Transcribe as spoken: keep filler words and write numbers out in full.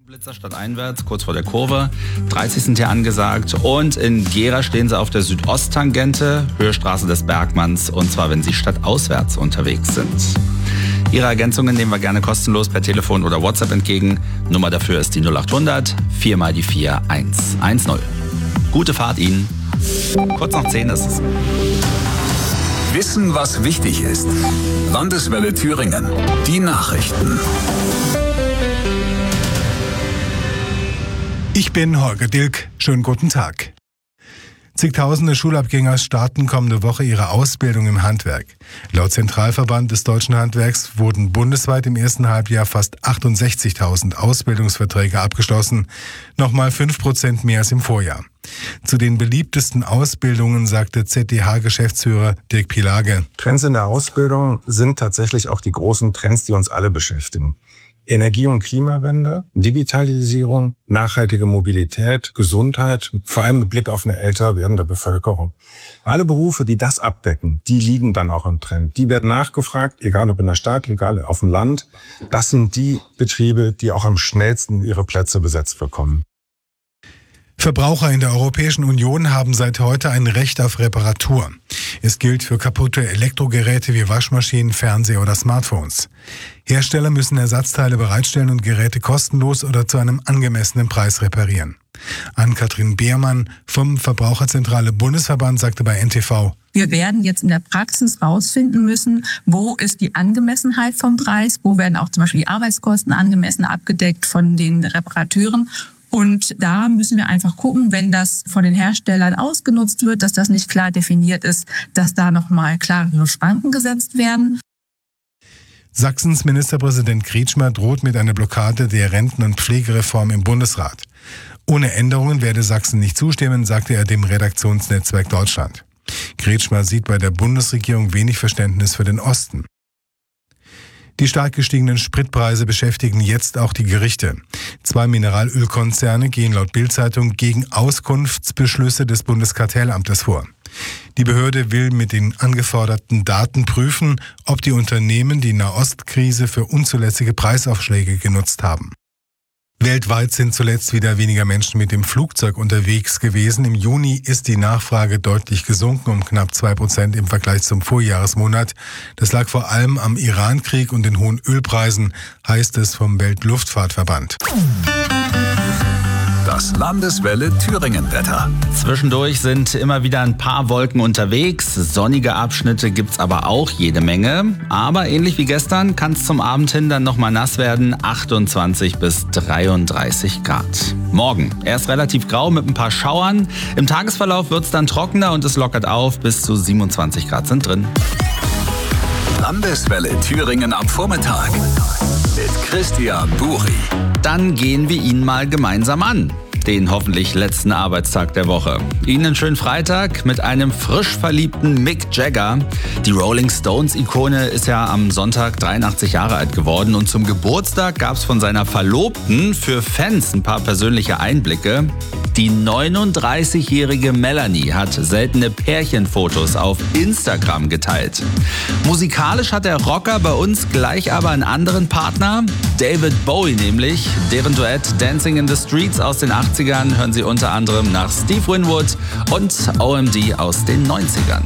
Blitzer stadteinwärts, kurz vor der Kurve. dreißig sind hier angesagt. Und in Gera stehen sie auf der Südosttangente, Höhestraße des Bergmanns. Und zwar, wenn sie stadtauswärts unterwegs sind. Ihre Ergänzungen nehmen wir gerne kostenlos per Telefon oder WhatsApp entgegen. Nummer dafür ist die null achthundert vier mal die vier eins eins null. Gute Fahrt Ihnen. Kurz nach zehn ist es. Wissen, was wichtig ist. Landeswelle Thüringen. Die Nachrichten. Ich bin Holger Dilk. Schönen guten Tag. Zigtausende Schulabgänger starten kommende Woche ihre Ausbildung im Handwerk. Laut Zentralverband des Deutschen Handwerks wurden bundesweit im ersten Halbjahr fast achtundsechzigtausend Ausbildungsverträge abgeschlossen, nochmal fünf Prozent mehr als im Vorjahr. Zu den beliebtesten Ausbildungen sagte Z D H-Geschäftsführer Dirk Pielage. Trends in der Ausbildung sind tatsächlich auch die großen Trends, die uns alle beschäftigen. Energie- und Klimawende, Digitalisierung, nachhaltige Mobilität, Gesundheit, vor allem mit Blick auf eine älter werdende Bevölkerung. Alle Berufe, die das abdecken, die liegen dann auch im Trend. Die werden nachgefragt, egal ob in der Stadt, egal auf dem Land. Das sind die Betriebe, die auch am schnellsten ihre Plätze besetzt bekommen. Verbraucher in der Europäischen Union haben seit heute ein Recht auf Reparatur. Es gilt für kaputte Elektrogeräte wie Waschmaschinen, Fernseher oder Smartphones. Hersteller müssen Ersatzteile bereitstellen und Geräte kostenlos oder zu einem angemessenen Preis reparieren. Ann-Kathrin Beermann vom Verbraucherzentrale Bundesverband sagte bei N T V: Wir werden jetzt in der Praxis rausfinden müssen, wo ist die Angemessenheit vom Preis, wo werden auch zum Beispiel die Arbeitskosten angemessen abgedeckt von den Reparateuren. Und da müssen wir einfach gucken, wenn das von den Herstellern ausgenutzt wird, dass das nicht klar definiert ist, dass da nochmal klarere Schranken gesetzt werden. Sachsens Ministerpräsident Kretschmer droht mit einer Blockade der Renten- und Pflegereform im Bundesrat. Ohne Änderungen werde Sachsen nicht zustimmen, sagte er dem Redaktionsnetzwerk Deutschland. Kretschmer sieht bei der Bundesregierung wenig Verständnis für den Osten. Die stark gestiegenen Spritpreise beschäftigen jetzt auch die Gerichte. Zwei Mineralölkonzerne gehen laut Bild-Zeitung gegen Auskunftsbeschlüsse des Bundeskartellamtes vor. Die Behörde will mit den angeforderten Daten prüfen, ob die Unternehmen die Nahostkrise für unzulässige Preisaufschläge genutzt haben. Weltweit sind zuletzt wieder weniger Menschen mit dem Flugzeug unterwegs gewesen. Im Juni ist die Nachfrage deutlich gesunken, um knapp zwei Prozent im Vergleich zum Vorjahresmonat. Das lag vor allem am Iran-Krieg und den hohen Ölpreisen, heißt es vom Weltluftfahrtverband. Das Landeswelle Thüringen-Wetter. Zwischendurch sind immer wieder ein paar Wolken unterwegs. Sonnige Abschnitte gibt's aber auch jede Menge. Aber ähnlich wie gestern kann es zum Abend hin dann nochmal nass werden. achtundzwanzig bis dreiunddreißig Grad. Morgen erst relativ grau mit ein paar Schauern. Im Tagesverlauf wird's dann trockener und es lockert auf. Bis zu siebenundzwanzig Grad sind drin. Landeswelle Thüringen am Vormittag. Mit Christian Buri. Dann gehen wir ihn mal gemeinsam an. Den hoffentlich letzten Arbeitstag der Woche. Ihnen einen schönen Freitag mit einem frisch verliebten Mick Jagger. Die Rolling Stones-Ikone ist ja am Sonntag dreiundachtzig Jahre alt geworden und zum Geburtstag gab es von seiner Verlobten für Fans ein paar persönliche Einblicke. Die neununddreißigjährige Melanie hat seltene Pärchenfotos auf Instagram geteilt. Musikalisch hat der Rocker bei uns gleich aber einen anderen Partner, David Bowie nämlich. Deren Duett Dancing in the Streets aus den achtzigern hören Sie unter anderem nach Steve Winwood und O M D aus den neunzigern.